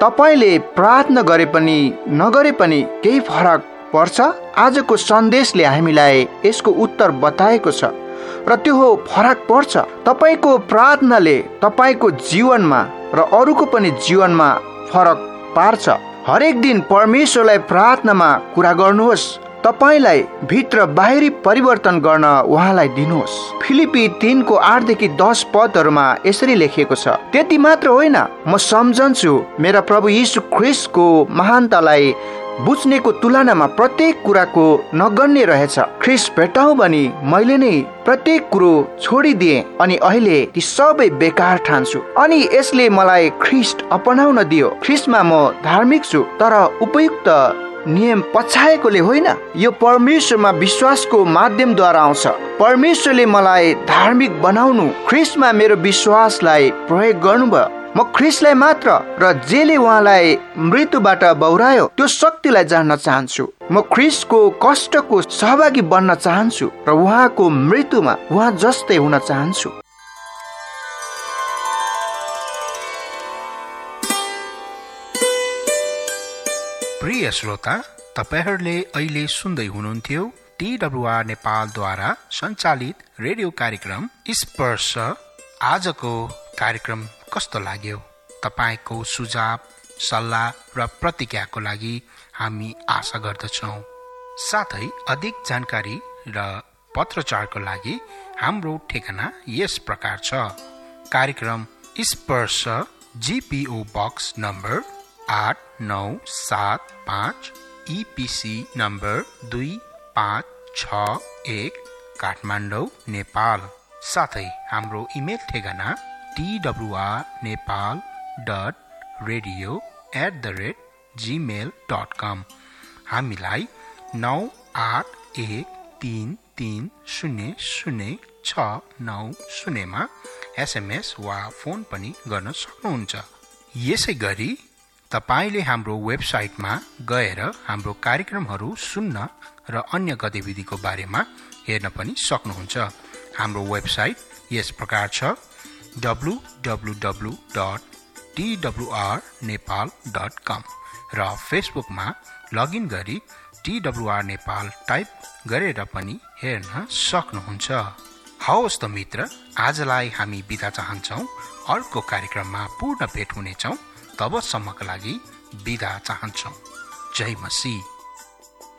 तपाईले प्रार्थना गरे पनि नगरे पनि केही फरक पर्छ? आजको सन्देशले हामीलाई यसको उत्तर बताएको छ र त्यो हो फरक पर्छ। तपाईको प्रार्थनाले तपाईको जीवनमा र अरूको पनि जीवनमा फरक पार्छ। हरेक दिन परमेश्वरलाई प्रार्थनामा कुरा गर्नुहोस्। तपाईलाई भित्र बाहिरी परिवर्तन गर्न उहाँलाई दिनुहोस्। फिलिपी 3:8-10 पदहरूमा यसरी लेखिएको छ, त्यति मात्र होइन, म सम्झन्छु मेरा प्रभु यीशु ख्रीष्टको महानतालाई बुझ्नेको तुलनामा प्रत्येक कुराको नगण्य रहेछ। ख्रीष्ट भेटाउँ भनी मैले नै प्रत्येक कुरो छोडिदिए अनि अहिले ती सबै बेकार ठान्छु। अनि यसले मलाई ख्रीष्ट अपनाउन दियो। ख्रीष्टमा म धार्मिक छु, तर उपयुक्त नियम पछाएकोले होइन, यो परमेश्वरमा विश्वासको माध्यमद्वारा आउँछ। परमेश्वरले मलाई धार्मिक बनाउनु, ख्रीष्टमा मेरो विश्वासलाई प्रयोग गर्नुभयो। म ख्रीष्टलाई मात्र र जेले उहाँलाई मृत्युबाट बौरायो त्यो शक्तिलाई जान्न चाहन्छु। म ख्रीष्टको कष्टको सहभागी बन्न चाहन्छु र उहाँको मृत्युमा उहाँ जस्तै हुन चाहन्छु। प्रिय श्रोता, तपाईहरूले अहिले सुन्दै हुनुहुन्थ्यो TWR नेपालद्वारा सञ्चालित रेडियो कार्यक्रम स्पर्श। आजको कार्यक्रम कस्तो लाग्यो? तपाईको सुझाव, सल्लाह र प्रतिक्रियाको लागि हामी आशा गर्दछौँ। साथै अधिक जानकारी र पत्रचारको लागि हाम्रो ठेगाना यस प्रकार छ। कार्यक्रम स्पर्श, GPO box number 8975, EPC number 2561, Kathmandu, Nepal. साथै हाम्रो इमेल ठेगाना twr.radio@gmail.com। हामीलाई 9813300690 मा SMS वा फोन पनि गर्न सक्नुहुन्छ। यसै गरी तपाईले हाम्रो वेबसाइटमा गएर हाम्रो कार्यक्रमहरू सुन्न र अन्य गतिविधिको बारेमा हेर्न पनि सक्नुहुन्छ। हाम्रो वेबसाइट यस प्रकार छ, www.twrnepal.com र फेसबुकमा लगइन गरी TWR नेपाल टाइप गरेर पनि हेर्न सक्नुहुन्छ। हवस् त मित्र, आजलाई हामी बिदा चाहन्छौँ। अर्को कार्यक्रममा पूर्ण भेट हुनेछौँ। तबसम्मका लागि बिदा चाहन्छौँ। जय मसीह।